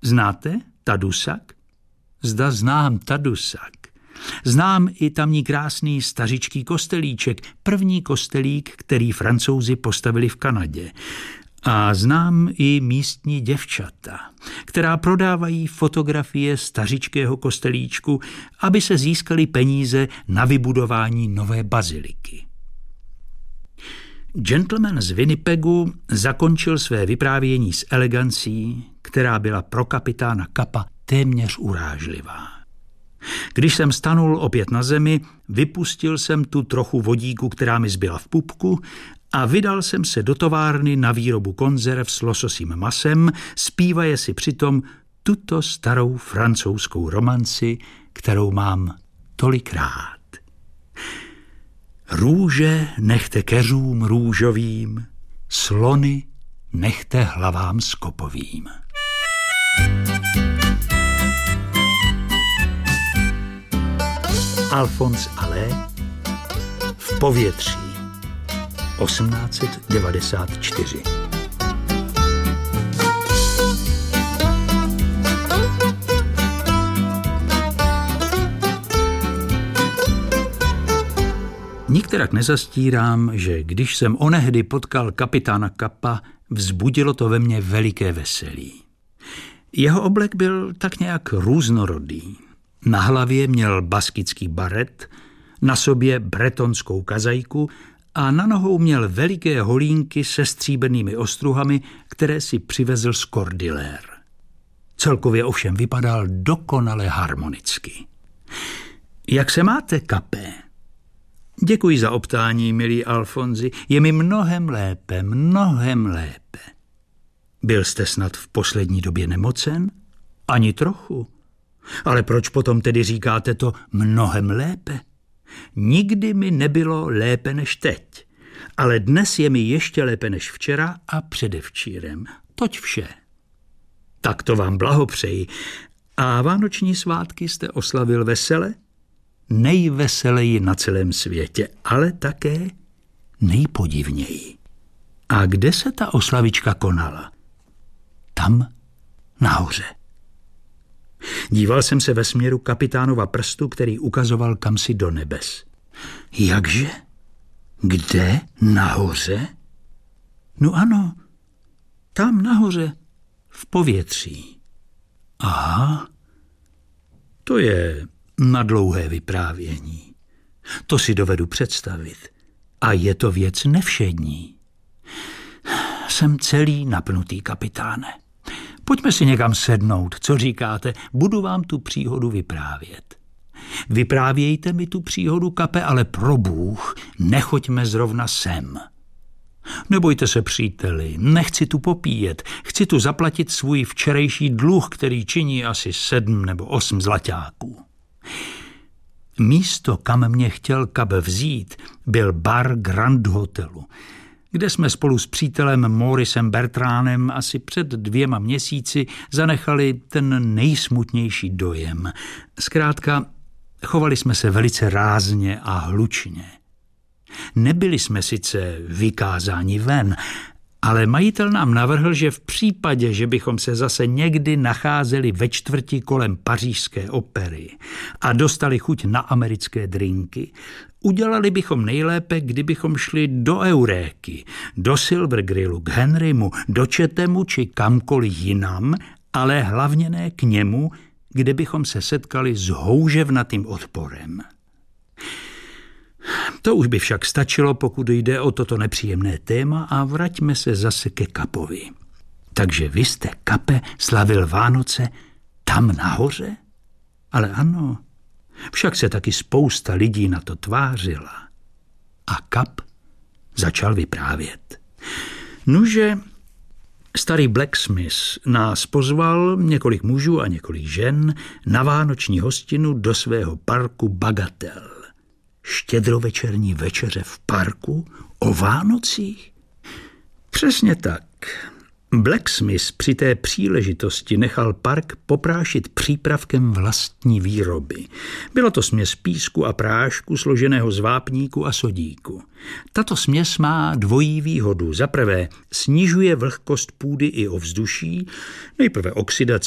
Znáte Tadoussac? Zda znám Tadoussac. Znám i tamní krásný stařičký kostelíček, první kostelík, který Francouzi postavili v Kanadě. A znám i místní děvčata, která prodávají fotografie stařičkého kostelíčku, aby se získaly peníze na vybudování nové baziliky. Gentleman z Winnipegu zakončil své vyprávění s elegancí, která byla pro kapitána Kappa téměř urážlivá. Když jsem stanul opět na zemi, vypustil jsem tu trochu vodíku, která mi zbyla v pupku, a vydal jsem se do továrny na výrobu konzerv s lososím masem, zpívaje si přitom tuto starou francouzskou romanci, kterou mám tolik rád. Růže nechte keřům růžovým, slony nechte hlavám skopovým. Alphonse Allais v povětří 1894. Nikterak nezastírám, že když jsem onehdy potkal kapitána Kappa, vzbudilo to ve mně veliké veselí. Jeho oblek byl tak nějak různorodý. Na hlavě měl baskický baret, na sobě bretonskou kazajku a na nohou měl veliké holínky se stříbrnými ostruhami, které si přivezl z Cordillère. Celkově ovšem vypadal dokonale harmonicky. Jak se máte, Kapé? Děkuji za optání, milý Alfonzi, je mi mnohem lépe. Byl jste snad v poslední době nemocen? Ani trochu. Ale proč potom tedy říkáte to mnohem lépe? Nikdy mi nebylo lépe než teď, ale dnes je mi ještě lépe než včera a předevčírem. Toť vše. Tak to vám blahopřeji. A vánoční svátky jste oslavil vesele? Nejveseleji na celém světě, ale také nejpodivněji. A kde se ta oslavička konala? Tam, nahoře. Díval jsem se ve směru kapitánova prstu, který ukazoval kamsi do nebes. Jakže? Kde? Nahoře? No ano, tam nahoře, v povětří. Aha, to je na dlouhé vyprávění. To si dovedu představit. A je to věc nevšední. Jsem celý napnutý, kapitáne. Pojďme si někam sednout, co říkáte? Budu vám tu příhodu vyprávět. Vyprávějte mi tu příhodu, Kape, ale pro Bůh, nechoďme zrovna sem. Nebojte se, příteli, nechci tu popíjet, chci tu zaplatit svůj včerejší dluh, který činí asi 7 nebo 8 zlaťáků. Místo, kam mě chtěl Kap vzít, byl bar Grand Hotelu, kde jsme spolu s přítelem Mauricem Bertránem asi před 2 měsíci zanechali ten nejsmutnější dojem. Zkrátka, chovali jsme se velice rázně a hlučně. Nebyli jsme sice vykázáni ven, ale majitel nám navrhl, že v případě, že bychom se zase někdy nacházeli ve čtvrti kolem pařížské opery a dostali chuť na americké drinky, udělali bychom nejlépe, kdybychom šli do Euréky, do Silver Grillu, k Henrymu, do Chathamu či kamkoliv jinam, ale hlavně ne k němu, kde bychom se setkali s houževnatým odporem. To už by však stačilo, pokud jde o toto nepříjemné téma, a vraťme se zase ke Kapovi. Takže vy jste, Kape, slavil Vánoce tam nahoře? Ale ano, však se taky spousta lidí na to tvářila. A Kap začal vyprávět. Nuže, starý blacksmith nás pozval, několik mužů a několik žen, na vánoční hostinu do svého parku Bagatel. Štědrovečerní večeře v parku o Vánocích? Přesně tak. Blacksmith při té příležitosti nechal park poprášit přípravkem vlastní výroby. Byla to směs písku a prášku složeného z vápníku a sodíku. Tato směs má dvojí výhodu. Za prvé snižuje vlhkost půdy i ovzduší, nejprve oxidací